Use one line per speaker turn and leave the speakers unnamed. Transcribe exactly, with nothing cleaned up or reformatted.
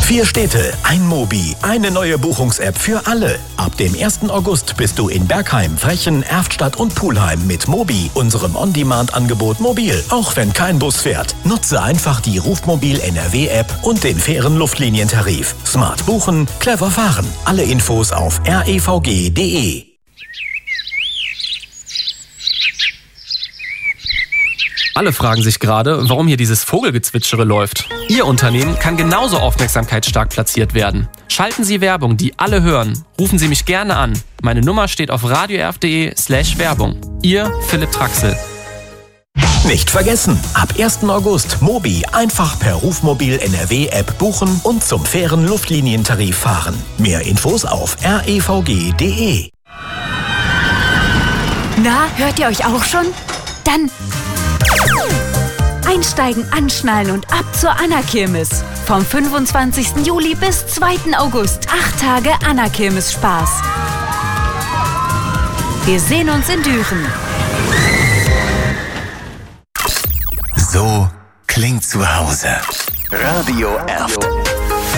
Vier Städte, ein Mobi, eine neue Buchungs-App für alle. Ab dem ersten August bist du in Bergheim, Frechen, Erftstadt und Pulheim mit Mobi, unserem On-Demand-Angebot mobil. Auch wenn kein Bus fährt. Nutze einfach die Rufmobil N R W-App und den fairen Luftlinientarif. Smart buchen, clever fahren. Alle Infos auf r e v g punkt d e.
Alle fragen sich gerade, warum hier dieses Vogelgezwitschere läuft. Ihr Unternehmen kann genauso aufmerksamkeitsstark platziert werden. Schalten Sie Werbung, die alle hören. Rufen Sie mich gerne an. Meine Nummer steht auf radio r f punkt d e slash Werbung. Ihr Philipp Traxel.
Nicht vergessen, ab ersten August Mobi einfach per Rufmobil N R W-App buchen und zum fairen Luftlinientarif fahren. Mehr Infos auf r e v g punkt d e.
Na, hört ihr euch auch schon? Dann einsteigen, anschnallen und ab zur Anna-Kirmes. Vom fünfundzwanzigsten Juli bis zweiten August. Acht Tage Anna-Kirmes-Spaß. Wir sehen uns in Düren.
So klingt zu Hause. Radio Erft.